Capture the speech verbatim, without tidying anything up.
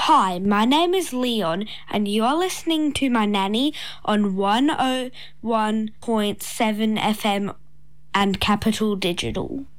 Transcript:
Hi, my name is Leon, and you are listening to my nanny on one oh one point seven F M and Capital Digital.